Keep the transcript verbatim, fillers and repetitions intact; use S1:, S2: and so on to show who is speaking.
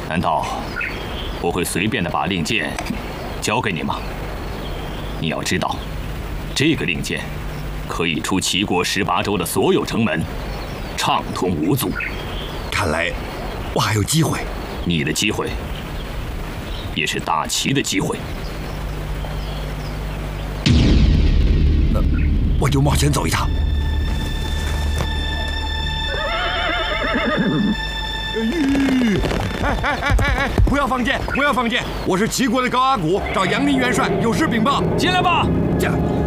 S1: 难道我会随便的把令箭交给你吗？你要知道，这个令箭可以出齐国十八州的所有城门，畅通无阻。
S2: 看来我还有机会。
S1: 你的机会，也是大齐的机会。
S2: 那我就冒险走一趟。哎哎哎哎哎！不要放箭！不要放箭！我是齐国的高阿骨，找杨林元帅，有事禀报。
S1: 进来吧。
S2: 这。